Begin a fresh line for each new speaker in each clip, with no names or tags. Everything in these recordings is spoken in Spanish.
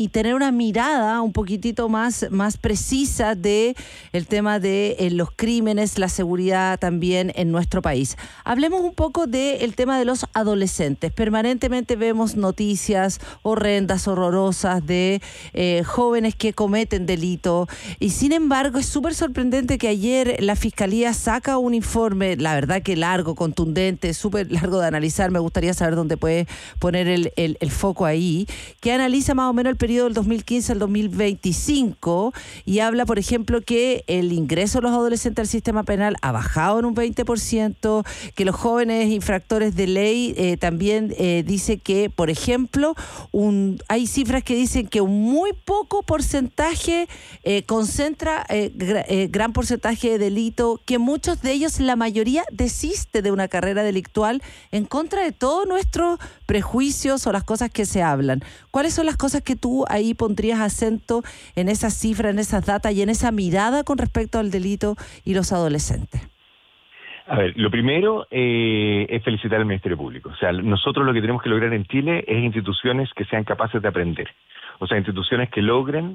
y tener una mirada un poquitito más precisa de el tema de los crímenes, la seguridad también en nuestro país. Hablemos un poco del tema de los adolescentes. Permanentemente vemos noticias horrendas, horrorosas de jóvenes que cometen delito, y sin embargo es súper sorprendente que ayer la Fiscalía saca un informe, la verdad que largo, contundente, súper largo de analizar. Me gustaría saber dónde puede poner el foco ahí, que analiza más o menos el periodo del 2015 al 2025 y habla, por ejemplo, que el ingreso de los adolescentes al sistema penal ha bajado en un 20%, que los jóvenes infractores de ley también dice que, por ejemplo, hay cifras que dicen que un muy poco porcentaje concentra gran porcentaje de delito, que muchos de ellos, la mayoría, desiste de una carrera delictual en contra de todos nuestros prejuicios o las cosas que se hablan. ¿Cuáles son las cosas que tú ahí pondrías acento en esas cifras, en esas datas y en esa mirada con respecto al delito y los adolescentes?
A ver, lo primero es felicitar al Ministerio Público. O sea, nosotros lo que tenemos que lograr en Chile es instituciones que sean capaces de aprender. O sea, instituciones que logren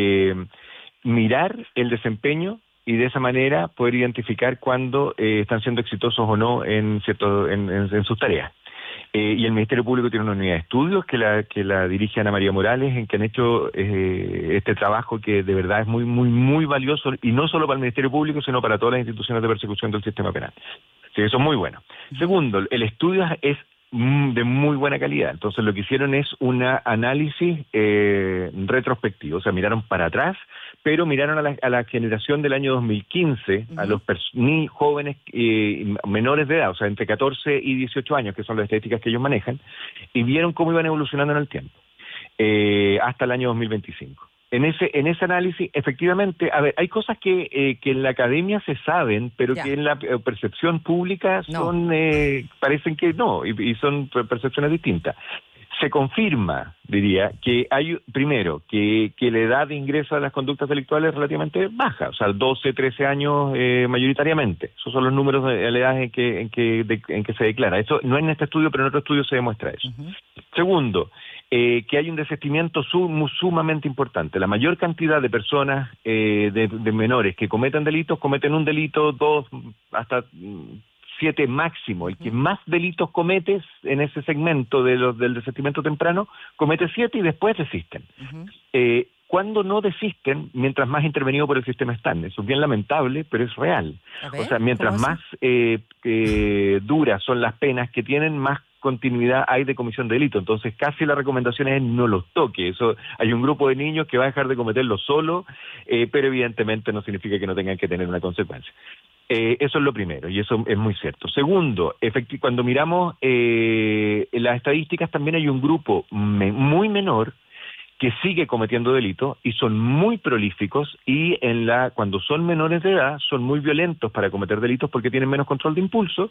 mirar el desempeño y de esa manera poder identificar cuándo están siendo exitosos o no en sus tareas. Y el Ministerio Público tiene una unidad de estudios que la dirige Ana María Morales, en que han hecho este trabajo que de verdad es muy, muy, muy valioso, y no solo para el Ministerio Público, sino para todas las instituciones de persecución del sistema penal. Sí, eso es muy bueno. Segundo, el estudio es de muy buena calidad. Entonces lo que hicieron es un análisis retrospectivo, o sea, miraron para atrás, pero miraron a la generación del año 2015, a los jóvenes menores de edad, o sea, entre 14 y 18 años, que son las estadísticas que ellos manejan, y vieron cómo iban evolucionando en el tiempo, hasta el año 2025. En ese análisis, efectivamente, a ver, hay cosas que en la academia se saben, pero que en la percepción pública son parecen que no, y son percepciones distintas. Se confirma, diría, que hay, primero, que la edad de ingreso a las conductas delictuales es relativamente baja, o sea, 12, 13 años mayoritariamente. Esos son los números de la edad en que se declara. Eso no en este estudio, pero en otro estudio se demuestra eso. Segundo, que hay un desistimiento sumamente importante. La mayor cantidad de personas, de menores que cometen delitos, cometen un delito, 2, hasta 7 máximo. El que más delitos comete en ese segmento del desistimiento temprano, comete 7 y después desisten. Cuando no desisten, mientras más intervenido por el sistema están. Eso es bien lamentable, pero es real. O sea, mientras más duras son las penas que tienen, más continuidad hay de comisión de delito. Entonces casi la recomendación es no los toque. Eso, hay un grupo de niños que va a dejar de cometerlo solo, pero evidentemente no significa que no tengan que tener una consecuencia. Eso es lo primero, y eso es muy cierto. Segundo, cuando miramos las estadísticas, también hay un grupo muy menor que sigue cometiendo delitos y son muy prolíficos, y cuando son menores de edad son muy violentos para cometer delitos porque tienen menos control de impulso,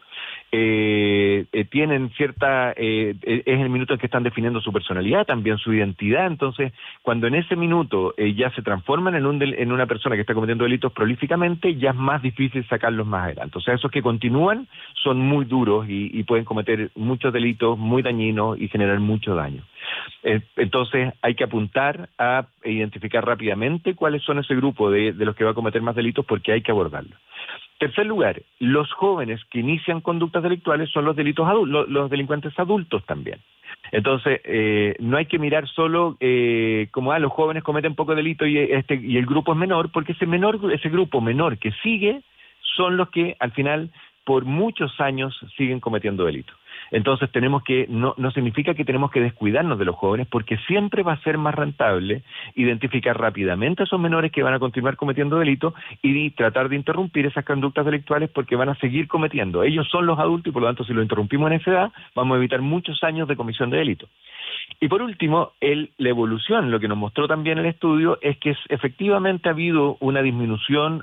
tienen es el minuto en que están definiendo su personalidad, también su identidad. Entonces, cuando en ese minuto ya se transforman en una persona que está cometiendo delitos prolíficamente, ya es más difícil sacarlos más adelante. O sea, esos que continúan son muy duros y pueden cometer muchos delitos muy dañinos y generar mucho daño. Entonces hay que apuntar a identificar rápidamente cuáles son ese grupo de los que va a cometer más delitos, porque hay que abordarlo. Tercer lugar, los jóvenes que inician conductas delictuales son los los delincuentes adultos también. Entonces no hay que mirar solo como los jóvenes cometen poco delito y el grupo es menor, porque ese grupo menor que sigue son los que al final por muchos años siguen cometiendo delitos. Entonces no significa que tenemos que descuidarnos de los jóvenes, porque siempre va a ser más rentable identificar rápidamente a esos menores que van a continuar cometiendo delitos y tratar de interrumpir esas conductas delictuales, porque van a seguir cometiendo. Ellos son los adultos y por lo tanto si los interrumpimos en esa edad vamos a evitar muchos años de comisión de delitos. Y por último, la evolución, lo que nos mostró también el estudio, es que efectivamente ha habido una disminución,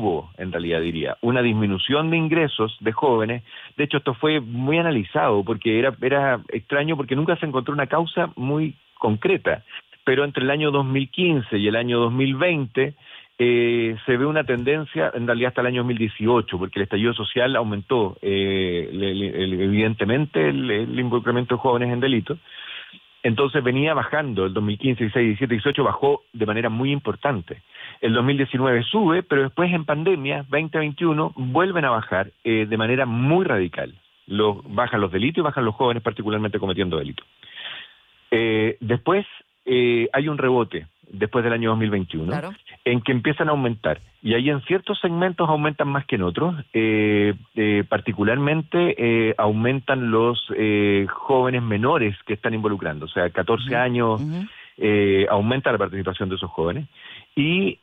una disminución de ingresos de jóvenes. De hecho, esto fue muy analizado, porque era extraño, porque nunca se encontró una causa muy concreta. Pero entre el año 2015 y el año 2020 se ve una tendencia, en realidad hasta el año 2018, porque el estallido social aumentó evidentemente el involucramiento de jóvenes en delitos. Entonces venía bajando, el 2015, 16, 17, 18 bajó de manera muy importante. El 2019 sube, pero después en pandemia, 2021, vuelven a bajar de manera muy radical. Bajan los delitos y bajan los jóvenes particularmente cometiendo delitos. Después hay un rebote, después del año 2021, claro, en que empiezan a aumentar. Y ahí en ciertos segmentos aumentan más que en otros. Particularmente aumentan los jóvenes menores que están involucrando. O sea, 14 años aumenta la participación de esos jóvenes. Y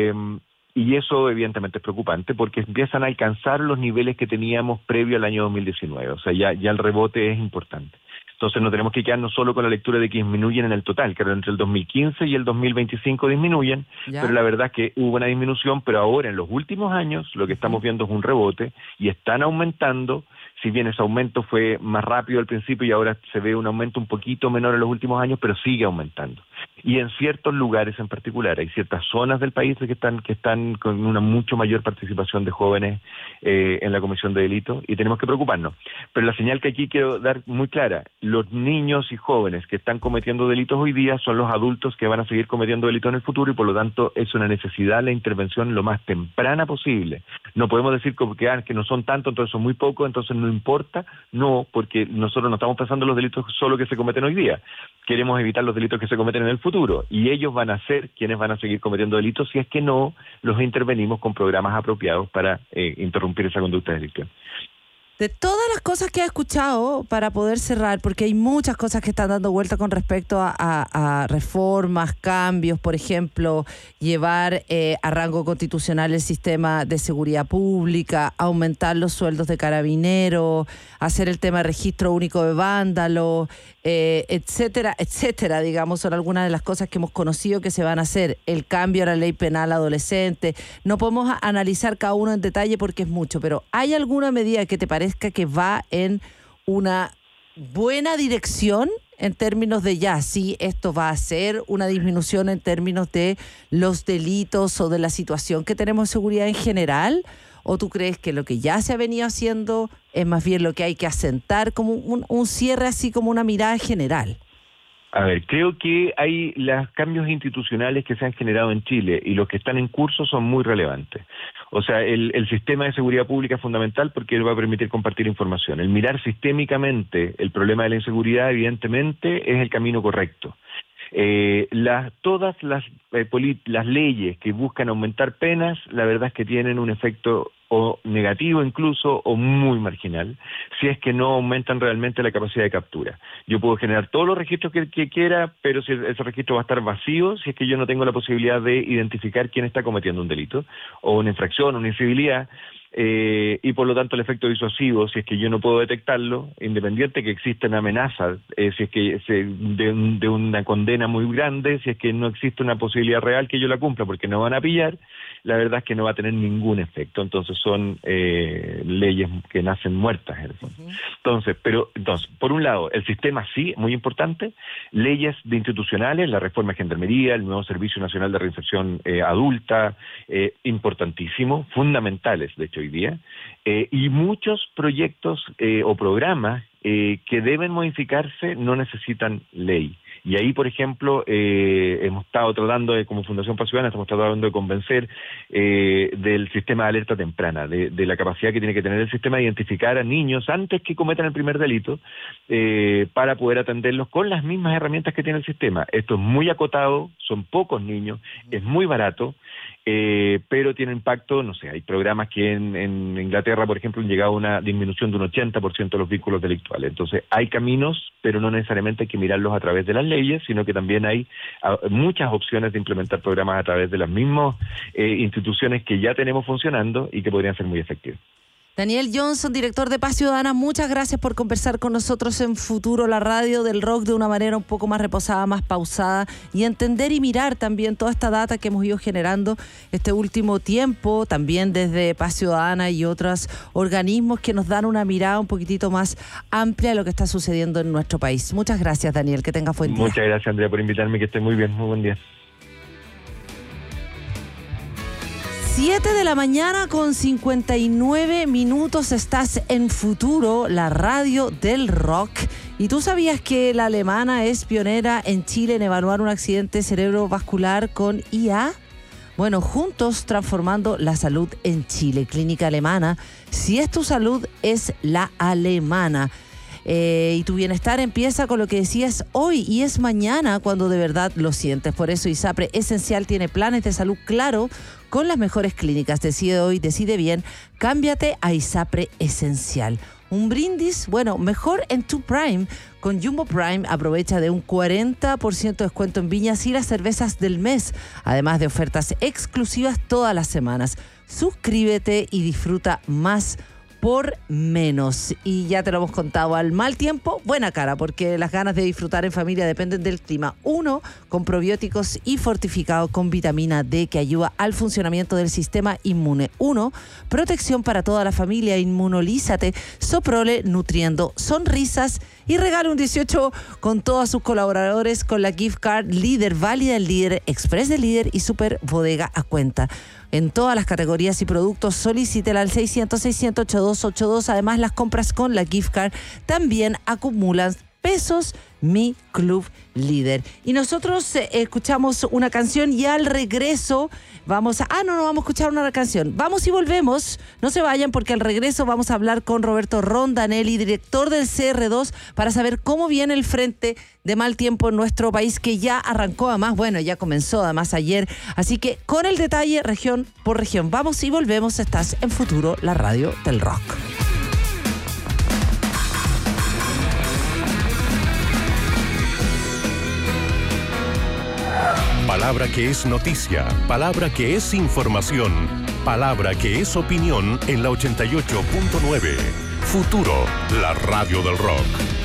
eso evidentemente es preocupante porque empiezan a alcanzar los niveles que teníamos previo al año 2019. O sea, ya el rebote es importante. Entonces no tenemos que quedarnos solo con la lectura de que disminuyen en el total, que entre el 2015 y el 2025 disminuyen, pero la verdad es que hubo una disminución, pero ahora en los últimos años lo que estamos viendo es un rebote y están aumentando, si bien ese aumento fue más rápido al principio y ahora se ve un aumento un poquito menor en los últimos años, pero sigue aumentando. Y en ciertos lugares en particular, hay ciertas zonas del país que están con una mucho mayor participación de jóvenes en la comisión de delitos y tenemos que preocuparnos. Pero la señal que aquí quiero dar muy clara, los niños y jóvenes que están cometiendo delitos hoy día son los adultos que van a seguir cometiendo delitos en el futuro y por lo tanto es una necesidad la intervención lo más temprana posible. No podemos decir que no son tantos, entonces son muy pocos, entonces no importa. No, porque nosotros no estamos pensando en los delitos solo que se cometen hoy día. Queremos evitar los delitos que se cometen en el futuro y ellos van a ser quienes van a seguir cometiendo delitos si es que no los intervenimos con programas apropiados para interrumpir esa conducta delictiva.
De todas las cosas que he escuchado, para poder cerrar, porque hay muchas cosas que están dando vuelta con respecto a reformas, cambios, por ejemplo, llevar a rango constitucional el sistema de seguridad pública, aumentar los sueldos de carabineros, hacer el tema de registro único de vándalos, etcétera, etcétera, digamos, son algunas de las cosas que hemos conocido que se van a hacer, el cambio a la ley penal adolescente. No podemos analizar cada uno en detalle porque es mucho, pero ¿hay alguna medida que te parezca que va en una buena dirección en términos de sí, esto va a ser una disminución en términos de los delitos o de la situación que tenemos en seguridad en general? ¿O tú crees que lo que ya se ha venido haciendo es más bien lo que hay que asentar como un cierre, así como una mirada general?
A ver, creo que hay los cambios institucionales que se han generado en Chile y los que están en curso son muy relevantes. O sea, el sistema de seguridad pública es fundamental porque él va a permitir compartir información. El mirar sistémicamente el problema de la inseguridad, evidentemente, es el camino correcto. Todas las leyes que buscan aumentar penas, la verdad es que tienen un efecto o negativo incluso o muy marginal, si es que no aumentan realmente la capacidad de captura. Yo puedo generar todos los registros que quiera, pero si ese registro va a estar vacío, si es que yo no tengo la posibilidad de identificar quién está cometiendo un delito, o una infracción, una incivilidad, y por lo tanto el efecto disuasivo, si es que yo no puedo detectarlo, independiente que existen amenazas, si es que de una condena muy grande, si es que no existe una posibilidad real que yo la cumpla porque no van a pillar, la verdad es que no va a tener ningún efecto. Entonces son leyes que nacen muertas en el fondo. Entonces, por un lado, el sistema sí, muy importante, leyes institucionales, la reforma de gendarmería, el nuevo Servicio Nacional de Reinserción Adulta, importantísimo, fundamentales, de hecho, hoy día, y muchos proyectos o programas que deben modificarse no necesitan ley. Y ahí, por ejemplo, hemos estado tratando, como Fundación Paz Ciudadana, estamos tratando de convencer del sistema de alerta temprana, de la capacidad que tiene que tener el sistema de identificar a niños antes que cometan el primer delito, para poder atenderlos con las mismas herramientas que tiene el sistema. Esto es muy acotado, son pocos niños, es muy barato, pero tiene impacto, no sé, hay programas que en Inglaterra, por ejemplo, han llegado a una disminución de un 80% de los vínculos delictuales. Entonces, hay caminos, pero no necesariamente hay que mirarlos a través de las leyes, sino que también hay muchas opciones de implementar programas a través de las mismas instituciones que ya tenemos funcionando y que podrían ser muy efectivas.
Daniel Johnson, director de Paz Ciudadana, muchas gracias por conversar con nosotros en Futuro, la radio del rock, de una manera un poco más reposada, más pausada, y entender y mirar también toda esta data que hemos ido generando este último tiempo, también desde Paz Ciudadana y otros organismos que nos dan una mirada un poquitito más amplia de lo que está sucediendo en nuestro país. Muchas gracias, Daniel, que tengas buen día.
Muchas gracias, Andrea, por invitarme, que esté muy bien, muy buen día.
7 de la mañana con 59 minutos, estás en Futuro, la radio del rock. ¿Y tú sabías que la alemana es pionera en Chile en evaluar un accidente cerebrovascular con IA? Bueno, juntos transformando la salud en Chile. Clínica Alemana. Si es tu salud, es la alemana. Y tu bienestar empieza con lo que decías hoy y es mañana cuando de verdad lo sientes. Por eso ISAPRE Esencial tiene planes de salud claro con las mejores clínicas. Decide hoy, decide bien. Cámbiate a ISAPRE Esencial. Un brindis, bueno, mejor en tu Prime. Con Jumbo Prime aprovecha de un 40% de descuento en viñas y las cervezas del mes, además de ofertas exclusivas todas las semanas. Suscríbete y disfruta más por menos. Y ya te lo hemos contado, al mal tiempo, buena cara, porque las ganas de disfrutar en familia dependen del clima. 1, con probióticos y fortificado con vitamina D que ayuda al funcionamiento del sistema inmune. 1, protección para toda la familia, inmunolízate, Soprole nutriendo sonrisas y regala un 18 con todos sus colaboradores con la gift card Líder, válida en Líder, Express de Líder y Super Bodega a cuenta. En todas las categorías y productos, solicítela al 600-600-8282. Además, las compras con la gift card también acumulan pesos. Mi Club Líder. Y nosotros escuchamos una canción y al regreso vamos a... no vamos a escuchar una canción. Vamos y volvemos. No se vayan porque al regreso vamos a hablar con Roberto Rondanelli, director del CR2, para saber cómo viene el frente de mal tiempo en nuestro país, que ya arrancó además, bueno, ya comenzó además ayer. Así que con el detalle, región por región. Vamos y volvemos. Estás en Futuro, la radio del rock.
Palabra que es noticia, palabra que es información, palabra que es opinión en la 88.9. Futuro, la radio del rock.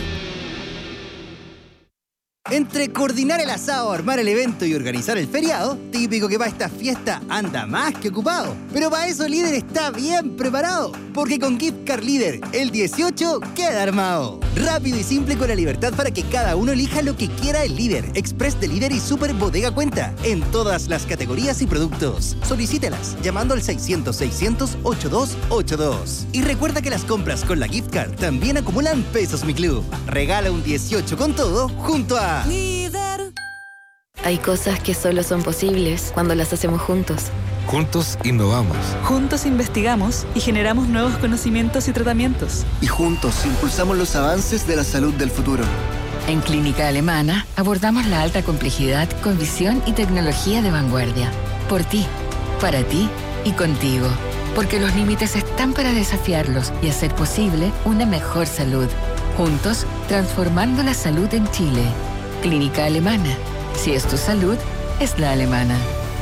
Entre coordinar el asado, armar el evento y organizar el feriado, típico que para esta fiesta anda más que ocupado. Pero para eso Líder está bien preparado, porque con Gift Card Líder, el 18 queda armado. Rápido y simple con la libertad para que cada uno elija lo que quiera el Líder, Express de Líder y Super Bodega Cuenta, en todas las categorías y productos. Solicítelas llamando al 600-600-8282. Y recuerda que las compras con la Gift Card también acumulan pesos Mi Club. Regala un 18 con todo junto a Líder.
Hay cosas que solo son posibles cuando las hacemos juntos.
Juntos innovamos.
Juntos investigamos y generamos nuevos conocimientos y tratamientos.
Y juntos impulsamos los avances de la salud del futuro.
En Clínica Alemana abordamos la alta complejidad con visión y tecnología de vanguardia. Por ti, para ti y contigo. Porque los límites están para desafiarlos y hacer posible una mejor salud. Juntos, transformando la salud en Chile. Clínica Alemana. Si es tu salud, es la alemana.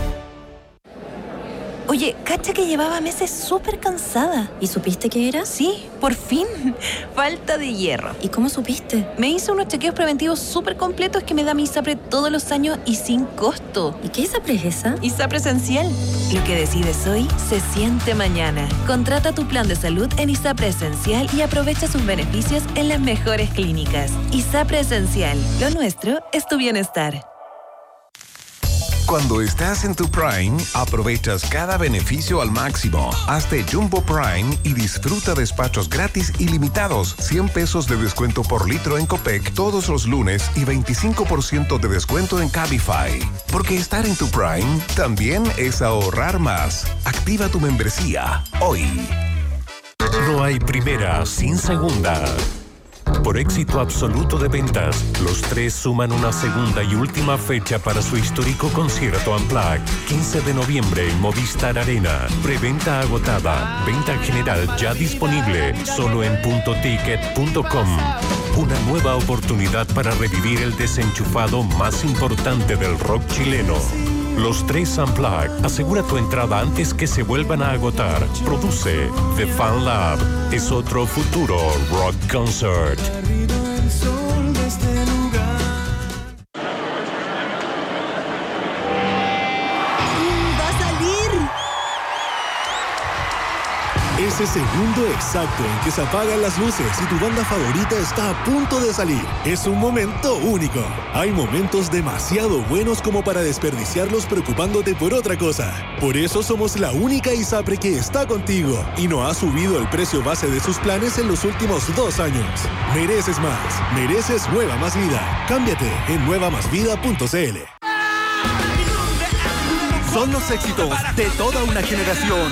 Oye, cacha que llevaba meses súper cansada.
¿Y supiste qué era?
Sí, por fin. Falta de hierro.
¿Y cómo supiste?
Me hice unos chequeos preventivos súper completos que me da mi ISAPRE todos los años y sin costo.
¿Y qué ISAPRE es esa?
ISAPRE Esencial. Lo que decides hoy se siente mañana. Contrata tu plan de salud en ISAPRE Esencial y aprovecha sus beneficios en las mejores clínicas. ISAPRE Esencial. Lo nuestro es tu bienestar.
Cuando estás en tu Prime, aprovechas cada beneficio al máximo. Hazte Jumbo Prime y disfruta despachos gratis ilimitados, 100 pesos de descuento por litro en Copec todos los lunes y 25% de descuento en Cabify. Porque estar en tu Prime también es ahorrar más. Activa tu membresía hoy. No hay primera sin segunda. Por éxito absoluto de ventas, los tres suman una segunda y última fecha para su histórico concierto Unplugged, 15 de noviembre en Movistar Arena. Preventa agotada, venta general ya disponible, solo en puntoticket.com. Una nueva oportunidad para revivir el desenchufado más importante del rock chileno. Los tres Unplugged. Asegura tu entrada antes que se vuelvan a agotar. Produce The Fan Lab. Es otro futuro rock concert.
Ese segundo exacto en que se apagan las luces y tu banda favorita está a punto de salir. Es un momento único. Hay momentos demasiado buenos como para desperdiciarlos preocupándote por otra cosa. Por eso somos la única ISAPRE que está contigo y no ha subido el precio base de sus planes en los últimos 2 años. Mereces más. Mereces Nueva Más Vida. Cámbiate en nuevamasvida.cl.
Son los éxitos de toda una generación.